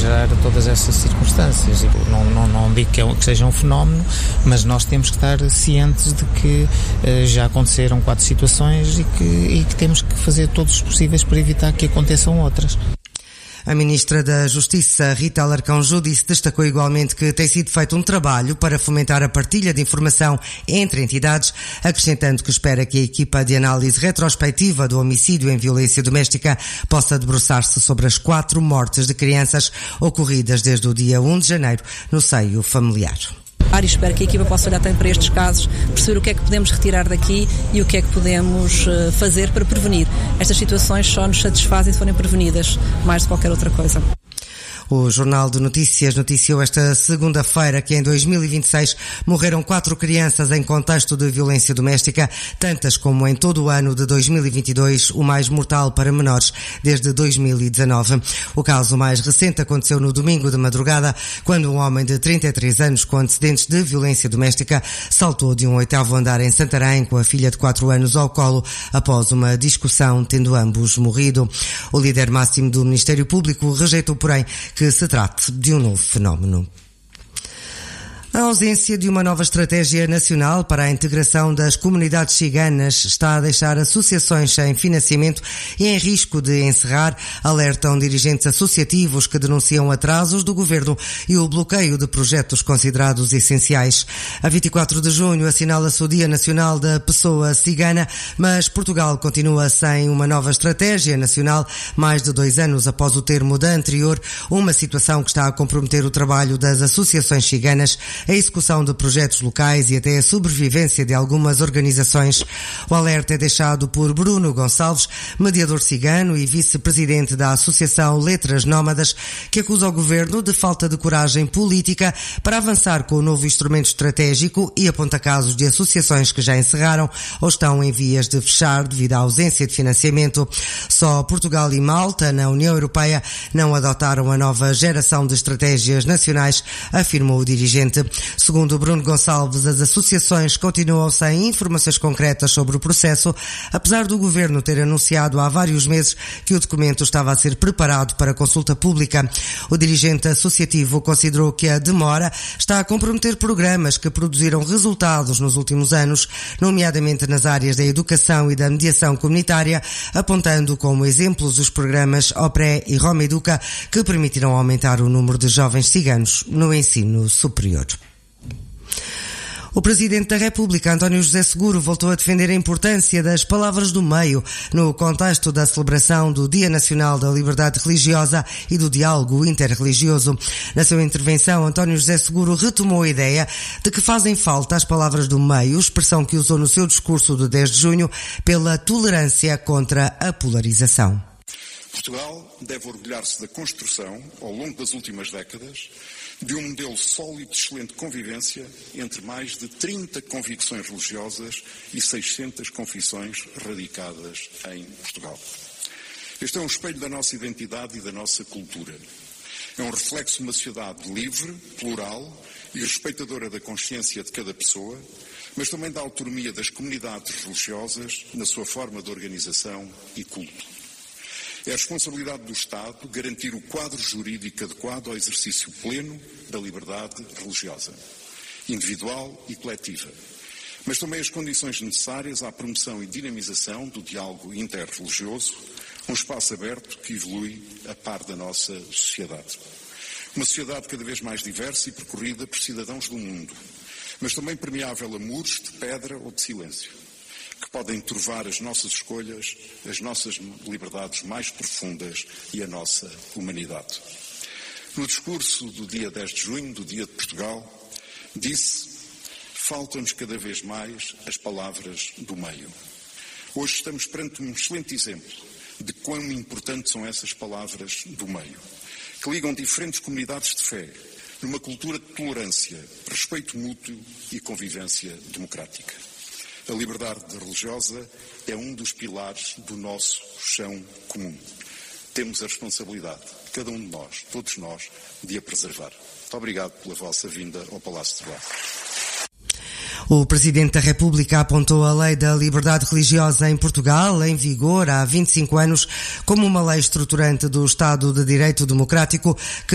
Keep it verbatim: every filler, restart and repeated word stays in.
exagerar todas essas circunstâncias. Não, não, não digo que, é, que seja um fenómeno, mas nós temos que estar cientes de que uh, já aconteceram quatro situações e que, e que temos que fazer todos os possíveis para evitar que aconteçam outras. A Ministra da Justiça, Rita Alarcão Judice, destacou igualmente que tem sido feito um trabalho para fomentar a partilha de informação entre entidades, acrescentando que espera que a equipa de análise retrospectiva do homicídio em violência doméstica possa debruçar-se sobre as quatro mortes de crianças ocorridas desde o dia um de janeiro no seio familiar. E espero que a equipa possa olhar também para estes casos, perceber o que é que podemos retirar daqui e o que é que podemos fazer para prevenir. Estas situações só nos satisfazem se forem prevenidas, mais de qualquer outra coisa. O Jornal de Notícias noticiou esta segunda-feira que em dois mil e vinte e seis morreram quatro crianças em contexto de violência doméstica, tantas como em todo o ano de dois mil e vinte e dois, o mais mortal para menores desde dois mil e dezanove. O caso mais recente aconteceu no domingo de madrugada, quando um homem de trinta e três anos com antecedentes de violência doméstica saltou de um oitavo andar em Santarém com a filha de quatro anos ao colo após uma discussão, tendo ambos morrido. O líder máximo do Ministério Público rejeitou, porém, que se trate de um novo fenómeno. A ausência de uma nova estratégia nacional para a integração das comunidades ciganas está a deixar associações sem financiamento e em risco de encerrar, alertam dirigentes associativos que denunciam atrasos do governo e o bloqueio de projetos considerados essenciais. A vinte e quatro de junho assinala-se o Dia Nacional da Pessoa Cigana, mas Portugal continua sem uma nova estratégia nacional, mais de dois anos após o termo da anterior, uma situação que está a comprometer o trabalho das associações ciganas, a execução de projetos locais e até a sobrevivência de algumas organizações. O alerta é deixado por Bruno Gonçalves, mediador cigano e vice-presidente da Associação Letras Nómadas, que acusa o governo de falta de coragem política para avançar com o novo instrumento estratégico e aponta casos de associações que já encerraram ou estão em vias de fechar devido à ausência de financiamento. Só Portugal e Malta, na União Europeia, não adotaram a nova geração de estratégias nacionais, afirmou o dirigente. Segundo Bruno Gonçalves, as associações continuam sem informações concretas sobre o processo, apesar do governo ter anunciado há vários meses que o documento estava a ser preparado para consulta pública. O dirigente associativo considerou que a demora está a comprometer programas que produziram resultados nos últimos anos, nomeadamente nas áreas da educação e da mediação comunitária, apontando como exemplos os programas OPRE e Roma Educa, que permitiram aumentar o número de jovens ciganos no ensino superior. O Presidente da República, António José Seguro, voltou a defender a importância das palavras do meio no contexto da celebração do Dia Nacional da Liberdade Religiosa e do Diálogo Interreligioso. Na sua intervenção, António José Seguro retomou a ideia de que fazem falta as palavras do meio, expressão que usou no seu discurso de dez de junho, pela tolerância contra a polarização. Portugal deve orgulhar-se da construção, ao longo das últimas décadas, de um modelo sólido de excelente convivência entre mais de trinta convicções religiosas e seiscentas confissões radicadas em Portugal. Este é um espelho da nossa identidade e da nossa cultura. É um reflexo de uma sociedade livre, plural e respeitadora da consciência de cada pessoa, mas também da autonomia das comunidades religiosas na sua forma de organização e culto. É a responsabilidade do Estado garantir o quadro jurídico adequado ao exercício pleno da liberdade religiosa, individual e coletiva, mas também as condições necessárias à promoção e dinamização do diálogo interreligioso, um espaço aberto que evolui a par da nossa sociedade. Uma sociedade cada vez mais diversa e percorrida por cidadãos do mundo, mas também permeável a muros de pedra ou de silêncio, que podem turvar as nossas escolhas, as nossas liberdades mais profundas e a nossa humanidade. No discurso do dia dez de junho, do Dia de Portugal, disse: faltam-nos cada vez mais as palavras do meio. Hoje estamos perante um excelente exemplo de quão importantes são essas palavras do meio, que ligam diferentes comunidades de fé numa cultura de tolerância, respeito mútuo e convivência democrática. A liberdade religiosa é um dos pilares do nosso chão comum. Temos a responsabilidade, cada um de nós, todos nós, de a preservar. Muito obrigado pela vossa vinda ao Palácio de Belém. O Presidente da República apontou a Lei da Liberdade Religiosa em Portugal, em vigor há vinte e cinco anos, como uma lei estruturante do Estado de Direito Democrático que